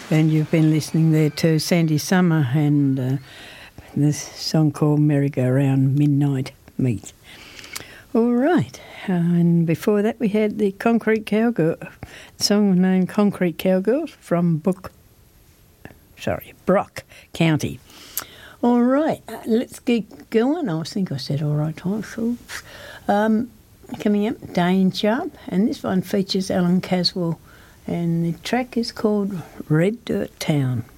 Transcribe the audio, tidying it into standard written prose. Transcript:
And you've been listening there to Sandy Summer and this song called Merry-Go-Round Midnight Meat. All right. And before that we had the Concrete Cowgirl, song named Concrete Cowgirls from Brock County. All right, let's get going. I think I said all right twice. Coming up, Dane Sharp, and this one features Alan Caswell, and the track is called Red Dirt Town.